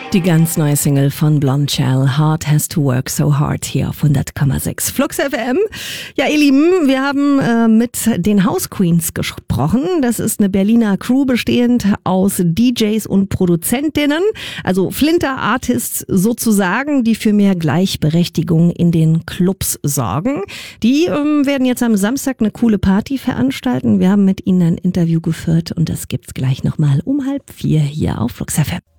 Die ganz neue Single von Blondshell, Heart Has to Work So Hard, hier auf 100,6 Flux FM. Ja, ihr Lieben, wir haben mit den House Queens gesprochen. Das ist eine Berliner Crew bestehend aus DJs und Produzentinnen, also Flinter-Artists sozusagen, die für mehr Gleichberechtigung in den Clubs sorgen. Die werden jetzt am Samstag eine coole Party veranstalten. Wir haben mit ihnen ein Interview geführt und das gibt's gleich nochmal um 3:30 hier auf Flux FM.